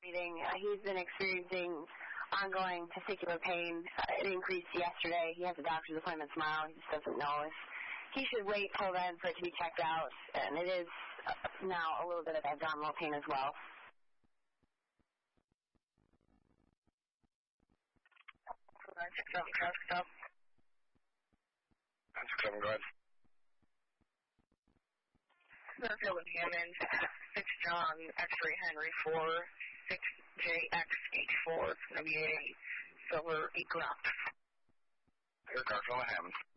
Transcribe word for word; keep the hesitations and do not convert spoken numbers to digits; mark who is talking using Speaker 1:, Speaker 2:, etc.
Speaker 1: Meeting. Uh, he's been experiencing ongoing testicular pain. Uh, it increased yesterday. He has a doctor's appointment tomorrow. He just doesn't know if he should wait till then for it to be checked out. And it is uh, now a little bit of abdominal pain as well.
Speaker 2: nine six seven, traffic stop.
Speaker 3: nine six seven, go ahead.
Speaker 2: Fairfield and Hammond, six John, X-ray Henry four, six J X H four, it's going to be a silver Equinox.
Speaker 3: Here, Garfield and Hammond.